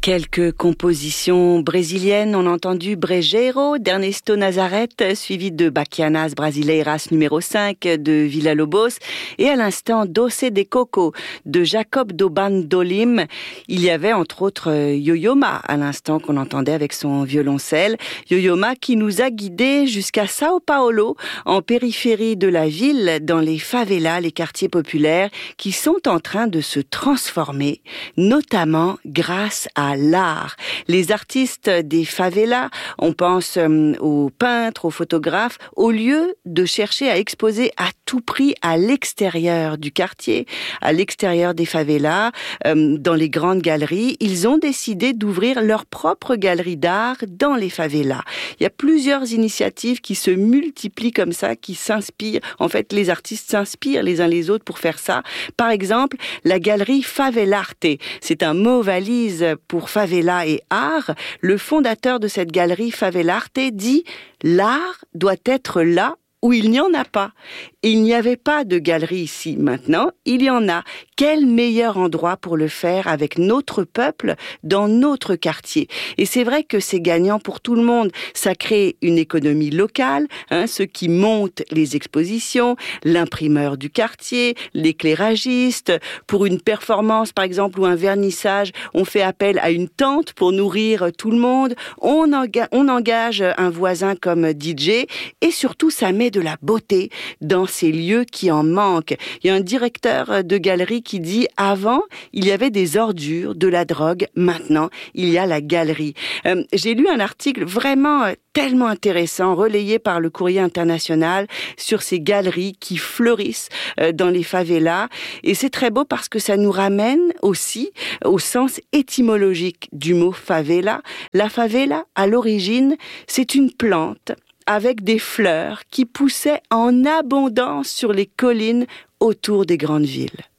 Quelques compositions brésiliennes. On a entendu Brejeiro d'Ernesto Nazareth, suivi de Baquianas Brasileiras numéro 5 de Villa-Lobos, et à l'instant Doce de Coco de Jacob do Bandolim. Il y avait entre autres Yo-Yo Ma à l'instant qu'on entendait avec son violoncelle. Yo-Yo Ma qui nous a guidés jusqu'à Sao Paulo, en périphérie de la ville, dans les favelas, les quartiers populaires, qui sont en train de se transformer, notamment grâce à l'art. Les artistes des favelas, on pense aux peintres, aux photographes, au lieu de chercher à exposer à tout prix à l'extérieur du quartier, à l'extérieur des favelas, dans les grandes galeries, ils ont décidé d'ouvrir leur propre galerie d'art dans les favelas. Il y a plusieurs initiatives qui se multiplient comme ça, qui s'inspirent. En fait, les artistes s'inspirent les uns les autres pour faire ça. Par exemple, la galerie Favelarte. C'est un mot valise pour favela et art. Le fondateur de cette galerie Favelarte dit « L'art doit être là où il n'y en a pas. » Il n'y avait pas de galerie ici. Maintenant, il y en a. Quel meilleur endroit pour le faire avec notre peuple dans notre quartier. Et c'est vrai que c'est gagnant pour tout le monde. Ça crée une économie locale, ceux qui montent les expositions, l'imprimeur du quartier, l'éclairagiste. Pour une performance, par exemple, ou un vernissage, on fait appel à une tente pour nourrir tout le monde. On engage un voisin comme DJ. Et surtout, ça met de la beauté dans ces lieux qui en manquent. Il y a un directeur de galerie qui dit « Avant, il y avait des ordures, de la drogue. Maintenant, il y a la galerie. » J'ai lu un article vraiment tellement intéressant, relayé par le Courrier international, sur ces galeries qui fleurissent dans les favelas. Et c'est très beau parce que ça nous ramène aussi au sens étymologique du mot favela. La favela, à l'origine, c'est une plante avec des fleurs qui poussaient en abondance sur les collines autour des grandes villes.